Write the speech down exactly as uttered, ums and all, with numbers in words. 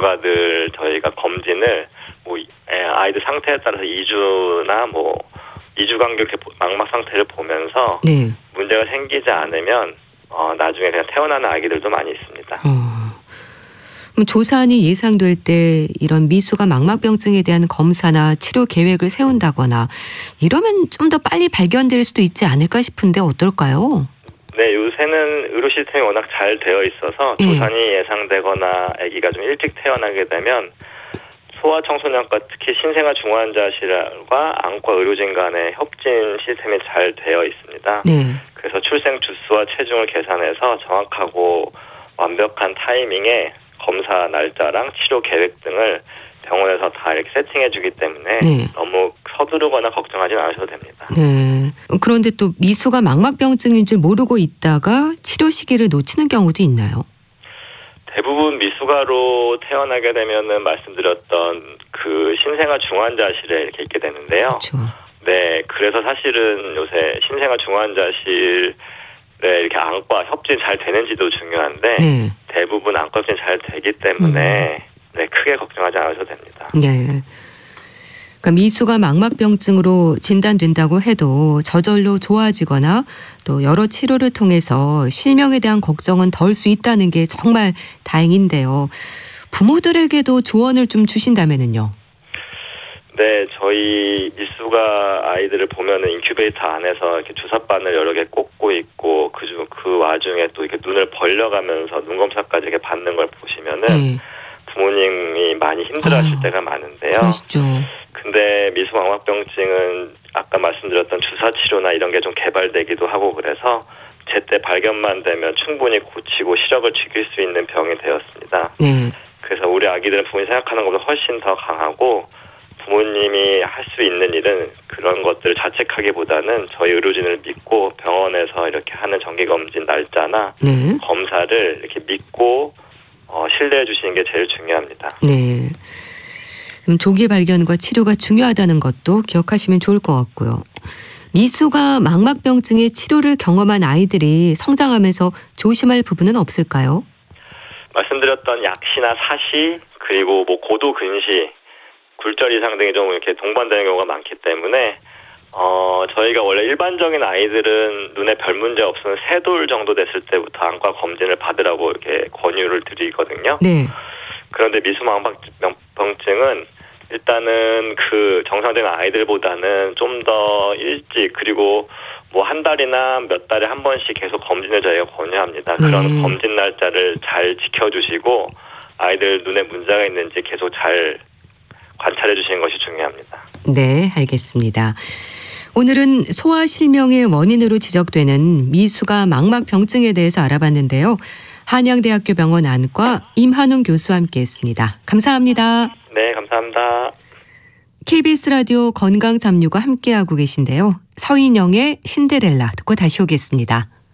미수가 늘 저희가 검진을 뭐 아이들 상태에 따라서 이 주나 뭐 이 주 간격 망막 상태를 보면서 네. 문제가 생기지 않으면 어, 나중에 그냥 태어나는 아기들도 많이 있습니다. 어. 그럼 조산이 예상될 때 이런 미수가 망막병증에 대한 검사나 치료 계획을 세운다거나 이러면 좀 더 빨리 발견될 수도 있지 않을까 싶은데 어떨까요? 네, 요새는 의료 시스템이 워낙 잘 되어 있어서 조산이 네. 예상되거나 아기가 좀 일찍 태어나게 되면 소아청소년과 특히 신생아 중환자실과 안과 의료진 간의 협진 시스템이 잘 되어 있습니다. 네. 그래서 출생 주수와 체중을 계산해서 정확하고 완벽한 타이밍에 검사 날짜랑 치료 계획 등을 병원에서 다 이렇게 세팅해 주기 때문에 네. 너무 서두르거나 걱정하지 않으셔도 됩니다. 네. 그런데 또 미수가 망막병증인 줄 모르고 있다가 치료 시기를 놓치는 경우도 있나요? 대부분 미수가로 태어나게 되면은 말씀드렸던 그 신생아 중환자실에 이렇게 있게 되는데요. 그렇죠. 네, 그래서 사실은 요새 신생아 중환자실에 이렇게 안과 협진이 잘 되는지도 중요한데 네. 대부분 안과 협진이 잘 되기 때문에 음. 네, 크게 걱정하지 않으셔도 됩니다. 네. 그러니까 미수가 망막병증으로 진단된다고 해도 저절로 좋아지거나 또 여러 치료를 통해서 실명에 대한 걱정은 덜 수 있다는 게 정말 다행인데요. 부모들에게도 조언을 좀 주신다면은요. 네, 저희 미수가 아이들을 보면은 인큐베이터 안에서 이렇게 주사바늘 여러 개 꽂고 있고 그중 그 와중에 또 이렇게 눈을 벌려가면서 눈 검사까지 이렇게 받는 걸 보시면은 네. 부모님이 많이 힘들어하실 아, 때가 많은데요. 그러시죠. 근데 미수망막병증은 아까 말씀드렸던 주사 치료나 이런 게 좀 개발되기도 하고 그래서 제때 발견만 되면 충분히 고치고 시력을 지킬 수 있는 병이 되었습니다. 네. 그래서 우리 아기들은 부모님이 생각하는 것보다 훨씬 더 강하고 부모님이 할 수 있는 일은 그런 것들을 자책하기보다는 저희 의료진을 믿고 병원에서 이렇게 하는 정기검진 날짜나 네. 검사를 이렇게 믿고 어, 신뢰해 주시는 게 제일 중요합니다. 네. 그럼 조기 발견과 치료가 중요하다는 것도 기억하시면 좋을 것 같고요. 미수가 망막병증의 치료를 경험한 아이들이 성장하면서 조심할 부분은 없을까요? 말씀드렸던 약시나 사시 그리고 뭐 고도 근시, 굴절 이상 등이 좀 이렇게 동반되는 경우가 많기 때문에 어 저희가 원래 일반적인 아이들은 눈에 별 문제 없으면 세 돌 정도 됐을 때부터 안과 검진을 받으라고 이렇게 권유를 드리거든요. 네. 그런데 미수망막병증은 일단은 그 정상적인 아이들보다는 좀 더 일찍 그리고 뭐 한 달이나 몇 달에 한 번씩 계속 검진을 저희가 권유합니다. 네. 그런 검진 날짜를 잘 지켜주시고 아이들 눈에 문제가 있는지 계속 잘 관찰해 주시는 것이 중요합니다. 네, 알겠습니다. 오늘은 소아실명의 원인으로 지적되는 미수가 망막병증에 대해서 알아봤는데요. 한양대학교 병원 안과 임한웅 교수와 함께했습니다. 감사합니다. 네, 감사합니다. 케이비에스 라디오 건강삼육과 함께하고 계신데요. 서인영의 신데렐라 듣고 다시 오겠습니다.